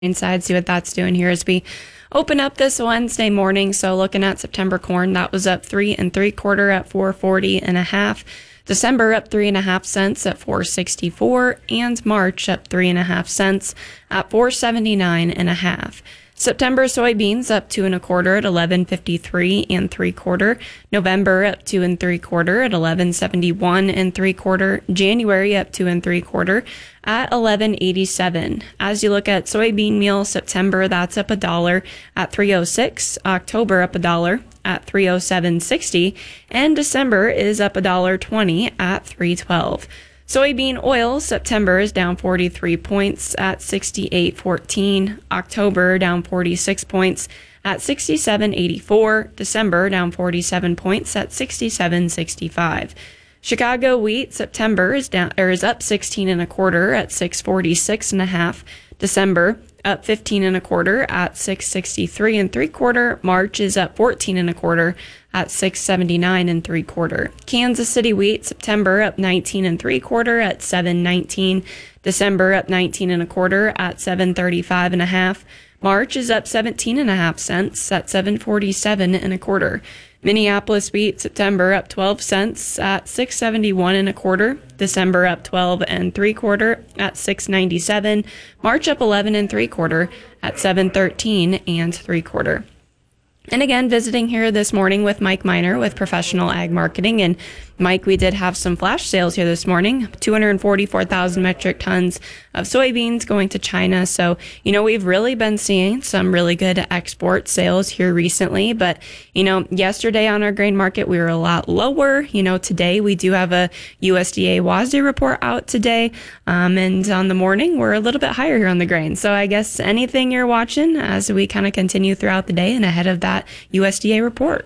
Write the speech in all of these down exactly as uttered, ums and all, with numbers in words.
inside, see what that's doing here as we open up this Wednesday morning. So looking at September corn, that was up three and three quarter at four forty and a half. December up three and a half cents at four sixty-four, and March up three and a half cents at four seventy-nine and a half. September soybeans up two and a quarter at eleven fifty-three and three quarter. November up two and three quarter at eleven seventy-one and three quarter. January up two and three quarter at eleven eighty-seven. As you look at soybean meal, September, that's up a dollar at three oh six. October up a dollar at three oh seven sixty, and December is up a dollar twenty at three twelve. Soybean oil, September is down forty-three points at sixty-eight fourteen. October down forty-six points at sixty-seven eighty-four. December down forty-seven points at sixty-seven sixty-five. Chicago wheat, September is down or is up sixteen and a quarter at six forty-six and a half. December up fifteen and a quarter at six sixty-three and three quarter. March is up fourteen and a quarter at six seventy-nine and three quarter. Kansas City wheat, September up nineteen and three quarter at seven nineteen. December up nineteen and a quarter at seven thirty-five and a half. March is up seventeen and a half cents at seven forty-seven and a quarter. Minneapolis wheat, September up twelve cents at six seventy-one and a quarter. December up twelve and three quarter at six ninety-seven. March up eleven and three quarter at seven thirteen and three quarter. And again, visiting here this morning with Mike Miner with Professional Ag Marketing. And Mike, we did have some flash sales here this morning, two hundred forty-four thousand metric tons of soybeans going to China. So, you know, we've really been seeing some really good export sales here recently. But, you know, yesterday on our grain market, we were a lot lower. You know, today we do have a U S D A WASDE report out today. Um, and on the morning, we're a little bit higher here on the grain. So I guess anything you're watching as we kind of continue throughout the day and ahead of that U S D A report.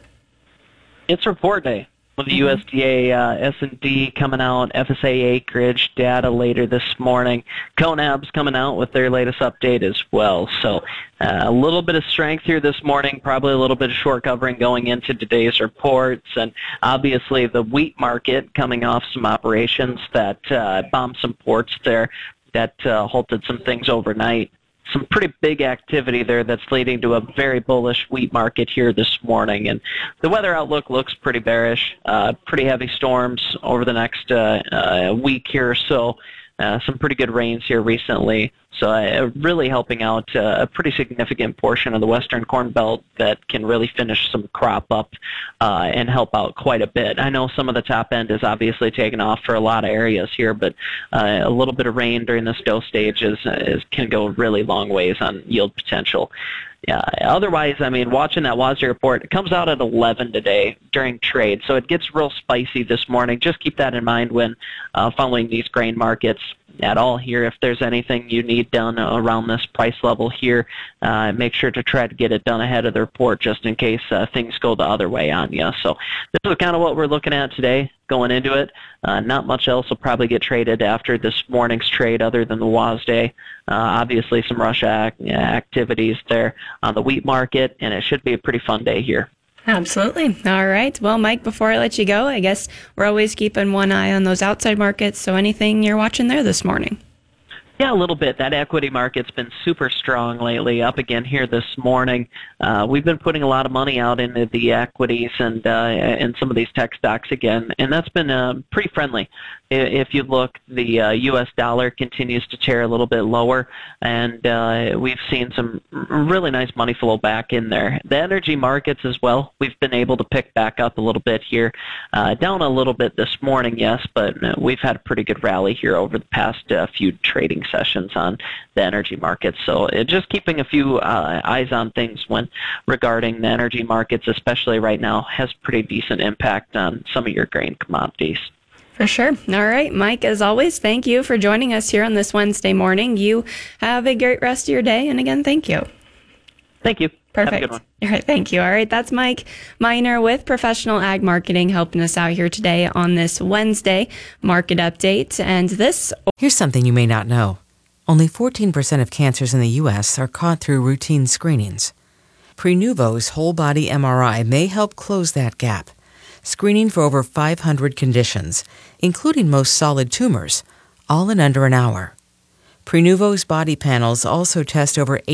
It's report day with the mm-hmm. U S D A uh, S and D coming out, F S A acreage data later this morning. CONAB's coming out with their latest update as well. So uh, a little bit of strength here this morning, probably a little bit of short covering going into today's reports. And obviously the wheat market coming off some operations that uh, bombed some ports there that uh, halted some things overnight. Some pretty big activity there that's leading to a very bullish wheat market here this morning. And the weather outlook looks pretty bearish, uh, pretty heavy storms over the next uh, uh, week here or so. Uh, some pretty good rains here recently. So uh, really helping out uh, a pretty significant portion of the Western Corn Belt that can really finish some crop up uh, and help out quite a bit. I know some of the top end is obviously taken off for a lot of areas here, but uh, a little bit of rain during this dough stage is, is can go really long ways on yield potential. Yeah. Otherwise, I mean, watching that WASDE report, it comes out at eleven today during trade, so it gets real spicy this morning. Just keep that in mind when uh, following these grain markets at all here. If there's anything you need done around this price level here, uh, make sure to try to get it done ahead of the report just in case uh, things go the other way on you. So this is kind of what we're looking at today going into it. Uh, not much else will probably get traded after this morning's trade other than the WASDE. Uh, obviously some Russia ac- activities there on the wheat market, and it should be a pretty fun day here. Absolutely. All right. Well, Mike, before I let you go, I guess we're always keeping one eye on those outside markets. So anything you're watching there this morning? Yeah, a little bit. That equity market's been super strong lately, up again here this morning. Uh, we've been putting a lot of money out into the equities and uh, and some of these tech stocks again, and that's been uh, pretty friendly. If you look, the uh, U S dollar continues to tear a little bit lower, and uh, we've seen some really nice money flow back in there. The energy markets as well, we've been able to pick back up a little bit here. Uh, down a little bit this morning, yes, but uh, we've had a pretty good rally here over the past uh, few trading sessions on the energy markets. So uh, just keeping a few uh, eyes on things when regarding the energy markets, especially right now, has pretty decent impact on some of your grain commodities. For sure. All right, Mike, as always, thank you for joining us here on this Wednesday morning. You have a great rest of your day, and again, thank you. Thank you. Perfect. Have a good one. All right, thank you. All right, that's Mike Miner with Professional Ag Marketing helping us out here today on this Wednesday market update. And this... Here's something you may not know. Only fourteen percent of cancers in the U S are caught through routine screenings. Prenuvo's whole body M R I may help close that gap, screening for over five hundred conditions, including most solid tumors, all in under an hour. Prenuvo's body panels also test over